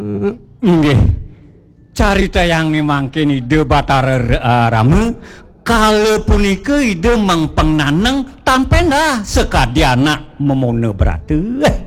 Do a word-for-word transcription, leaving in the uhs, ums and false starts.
Nggih. Carita yang mangke ide Batara Rama kala punika ide mangpeng naneng tampena sekadi anak memona berata.